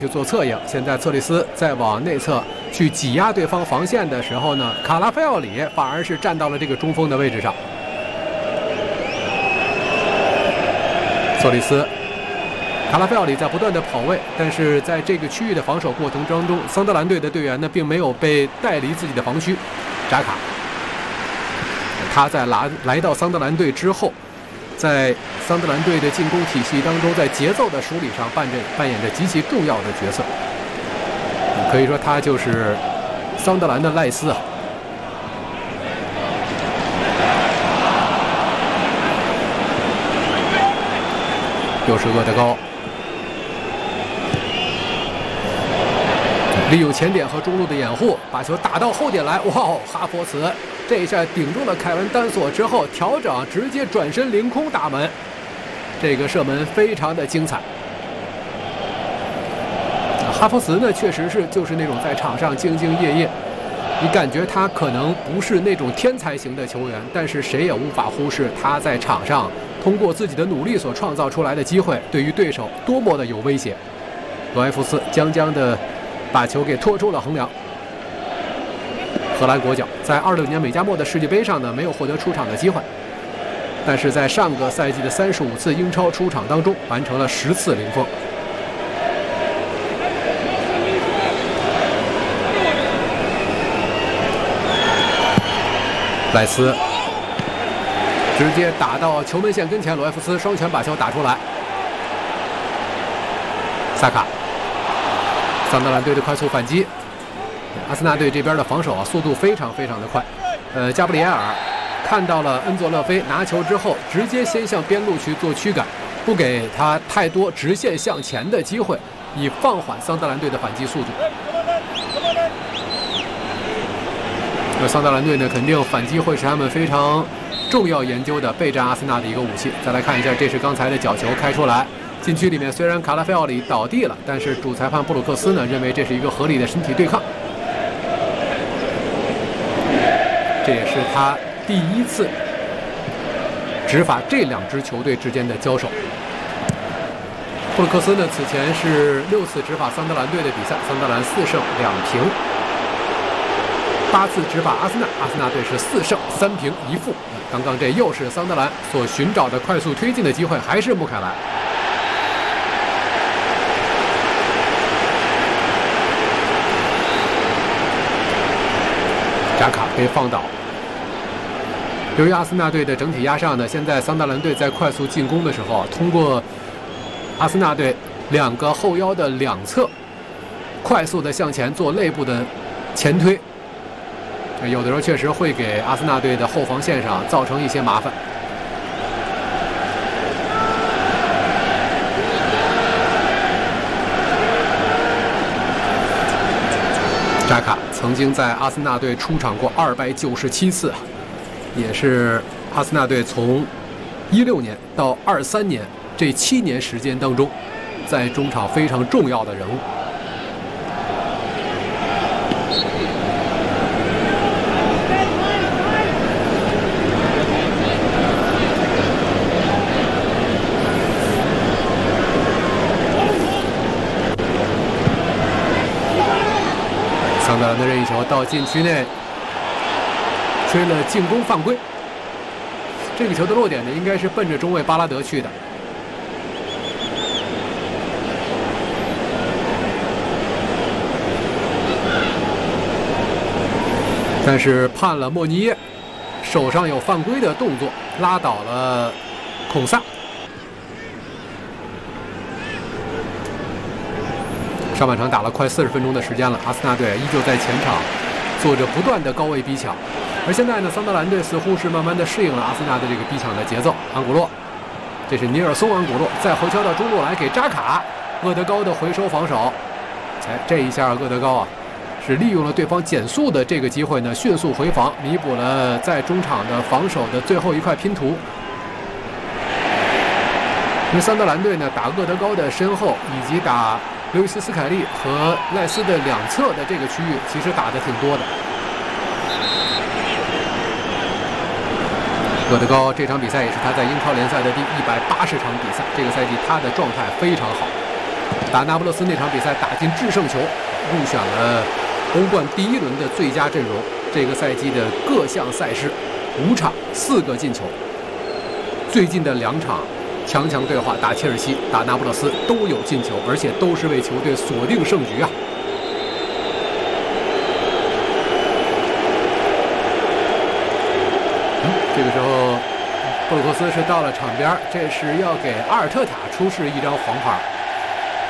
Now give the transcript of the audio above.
去做策应。现在策利斯在往内侧去挤压对方防线的时候呢，卡拉菲奥里反而是站到了这个中锋的位置上。策利斯。 卡拉菲奥里在不断的跑位，但是在这个区域的防守过程当中，桑德兰队的队员呢并没有被带离自己的防区。扎卡，他在来到桑德兰队之后，在桑德兰队的进攻体系当中，在节奏的梳理上扮演着极其重要的角色。可以说他就是桑德兰的赖斯啊。 又是厄德高，利用前点和中路的掩护，把球打到后点来。哇哦，哈弗茨这一下顶住了凯文丹索之后调整，直接转身凌空打门，这个射门非常的精彩。哈弗茨呢，确实是就是那种在场上兢兢业业，你感觉他可能不是那种天才型的球员，但是谁也无法忽视他在场上。 通过自己的努力所创造出来的机会，对于对手多么的有威胁。罗埃夫斯将的把球给拖出了横梁。荷兰国脚在26年美加墨的世界杯上呢，没有获得出场的机会，但是在上个赛季的35次英超出场当中，完成了10次零封。赖斯。 直接打到球门线跟前，罗埃夫斯双拳把球打出来。萨卡，桑德兰队的快速反击。阿森纳队这边的防守啊，速度非常的快。加布里埃尔看到了恩佐勒菲拿球之后，直接先向边路去做驱赶，不给他太多直线向前的机会，以放缓桑德兰队的反击速度。那桑德兰队呢，肯定反击会是他们非常。 重要研究的备战阿森纳的一个武器。再来看一下，这是刚才的角球开出来，禁区里面虽然卡拉菲奥里倒地了，但是主裁判布鲁克斯呢认为这是一个合理的身体对抗。这也是他第一次执法这两支球队之间的交手。布鲁克斯呢此前是6次执法桑德兰队的比赛，桑德兰4胜2平。 8次执法阿森纳，阿森纳队是4胜3平1负。刚刚这又是桑德兰所寻找的快速推进的机会，还是穆凯莱。扎卡被放倒。由于阿森纳队的整体压上呢，现在桑德兰队在快速进攻的时候，通过阿森纳队2个后腰的两侧，快速的向前做内部的前推。 有的时候确实会给阿森纳队的后防线上造成一些麻烦。扎卡曾经在阿森纳队出场过297次，也是阿森纳队从16年到23年这7年时间当中，在中场非常重要的人物。 桑德兰的任意球到禁区内，吹了进攻犯规。这个球的落点呢，应该是奔着中卫巴拉德去的。但是判了莫尼耶手上有犯规的动作，拉倒了孔萨。 上半场打了快40分钟的时间了，阿森纳队依旧在前场做着不断的高位逼抢，而现在呢，桑德兰队似乎是慢慢的适应了阿森纳的这个逼抢的节奏。安古洛，这是尼尔松·安古洛再回敲到中路来给扎卡，厄德高的回收防守。哎，这一下厄德高啊，是利用了对方减速的这个机会呢，迅速回防，弥补了在中场的防守的最后一块拼图。 因为桑德兰队呢打厄德高的身后，以及打刘易斯·斯凯利和赖斯的两侧的这个区域，其实打得挺多的。厄德高这场比赛也是他在英超联赛的第180场比赛，这个赛季他的状态非常好。 打那不勒斯那场比赛打进制胜球，入选了欧冠第1轮的最佳阵容。这个赛季的各项赛事5场4个进球，最近的2场强对话，打切尔西、打那不勒斯都有进球，而且都是为球队锁定胜局啊。这个时候布鲁克斯是到了场边，这是要给阿尔特塔出示一张黄牌。